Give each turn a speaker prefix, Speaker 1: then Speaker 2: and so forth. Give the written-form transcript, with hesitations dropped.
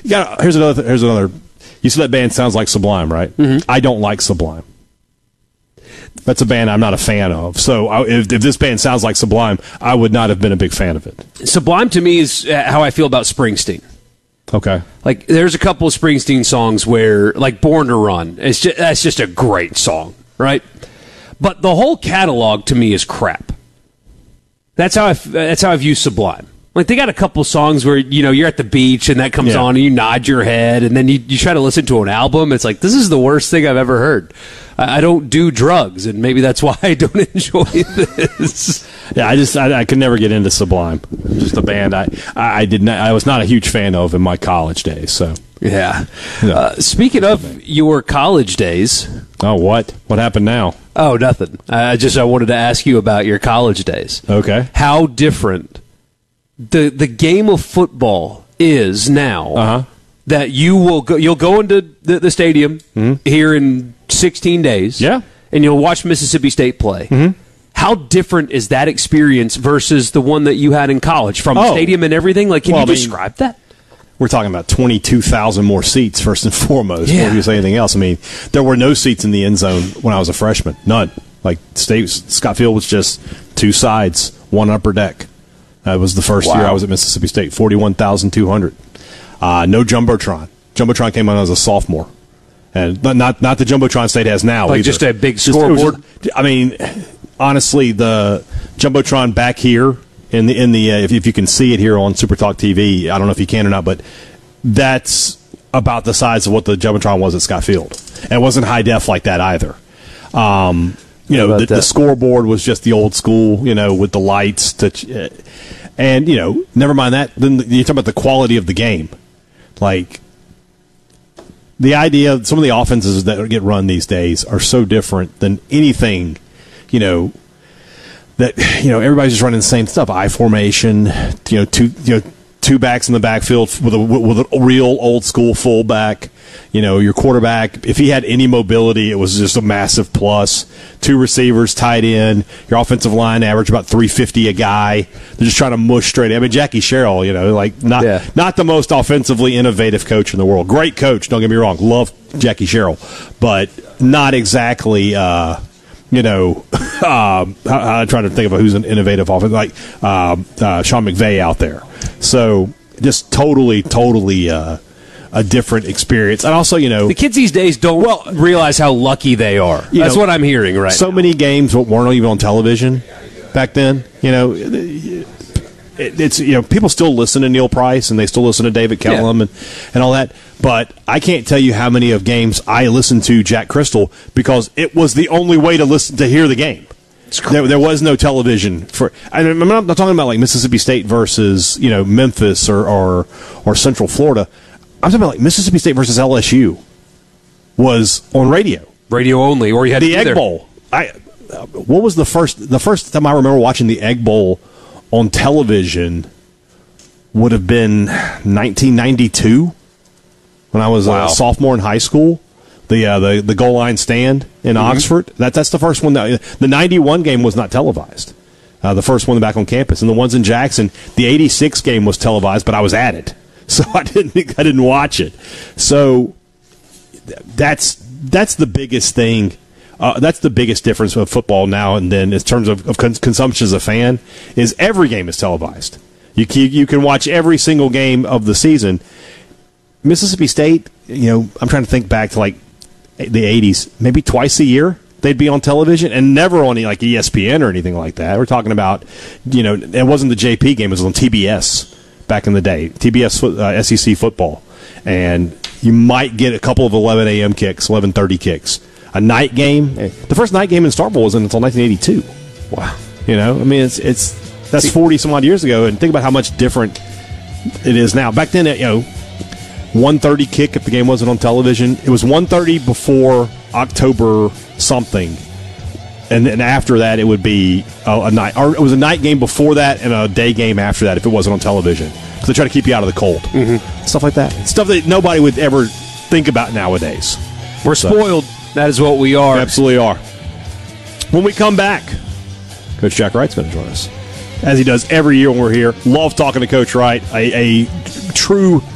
Speaker 1: Here's another. You said that band sounds like Sublime, right? Mm-hmm. I don't like Sublime. That's a band I'm not a fan of. So if this band sounds like Sublime, I would not have been a big fan of it.
Speaker 2: Sublime to me is how I feel about Springsteen.
Speaker 1: Okay.
Speaker 2: Like, there's a couple of Springsteen songs where, like, Born to Run, that's just a great song, right? But the whole catalog to me is crap. That's how I view Sublime. Like, they got a couple songs where, you're at the beach and that comes on and you nod your head and then you try to listen to an album. It's like, this is the worst thing I've ever heard. I don't do drugs, and maybe that's why I don't enjoy this.
Speaker 1: Yeah, I could never get into Sublime. Just a band I was not a huge fan of in my college days. So
Speaker 2: yeah. Speaking of your college days,
Speaker 1: what happened now?
Speaker 2: Oh, nothing. I wanted to ask you about your college days.
Speaker 1: Okay,
Speaker 2: how different the game of football is now. That you'll go into the stadium here in 16 days, and you'll watch Mississippi State play. Mm-hmm. How different is that experience versus the one that you had in college, from stadium and everything? Like, can you describe that?
Speaker 1: We're talking about 22,000 more seats, first and foremost, before you say anything else. I mean, there were no seats in the end zone when I was a freshman. None. Like, Scott Field was just two sides, one upper deck. That was the first year I was at Mississippi State, 41,200. No Jumbotron. Jumbotron came on as a sophomore. And not the Jumbotron State has now.
Speaker 2: Like,
Speaker 1: either.
Speaker 2: Just a big scoreboard?
Speaker 1: I mean, honestly, the Jumbotron back here, in the if you can see it here on Super Talk TV, I don't know if you can or not, but that's about the size of what the Jumbotron was at Scott Field. And it wasn't high def like that either. The scoreboard was just the old school, with the lights. And, never mind that. Then you talk about the quality of the game. Like, the idea, some of the offenses that get run these days are so different than anything, that, everybody's just running the same stuff. I formation, two backs in the backfield with a real old school fullback. Your quarterback, if he had any mobility, it was just a massive plus. Two receivers, tight end. Your offensive line average about 350 a guy. They're just trying to mush straight. I mean, Jackie Sherrill, not the most offensively innovative coach in the world. Great coach, don't get me wrong. Love Jackie Sherrill, but not exactly. I'm trying to think of who's an innovative offense, like Sean McVay out there. So just totally a different experience. And also,
Speaker 2: the kids these days don't realize how lucky they are. That's what I'm hearing right now.
Speaker 1: So many games weren't even on television back then. It's people still listen to Neil Price and they still listen to David Kellum and all that. But I can't tell you how many of games I listened to Jack Crystal because it was the only way to hear the game. There was no television for. I'm not talking about like Mississippi State versus Memphis or Central Florida. I'm talking about like Mississippi State versus LSU was on radio
Speaker 2: only, or you had
Speaker 1: the Egg Bowl. What was the first time I remember watching the Egg Bowl on television? Would have been 1992 when I was a sophomore in high school. The goal line stand in Oxford. That's the first one. The 91 game was not televised. The first one back on campus, and the ones in Jackson, the 86 game was televised, but I was at it, so I didn't watch it. So that's the biggest thing. That's the biggest difference with football now and then in terms of consumption as a fan is every game is televised. You can watch every single game of the season. Mississippi State, I'm trying to think back to like the 80s, maybe twice a year they'd be on television and never on like ESPN or anything like that. We're talking about, it wasn't the JP game, it was on TBS back in the day, TBS SEC football. And you might get a couple of 11 a.m. kicks, 11:30 kicks. A night game, the first night game in Starkville wasn't until 1982.
Speaker 2: Wow.
Speaker 1: That's 40 some odd years ago, and think about how much different it is now. Back then, 1:30 kick if the game wasn't on television. It was 1:30 before October something, and then after that it would be a night, or it was a night game before that and a day game after that if it wasn't on television. So they try to keep you out of the cold, stuff like that, stuff that nobody would ever think about nowadays.
Speaker 2: We're spoiled. That is what we are.
Speaker 1: Absolutely are. When we come back, Coach Jack Wright's going to join us, as he does every year when we're here. Love talking to Coach Wright, a true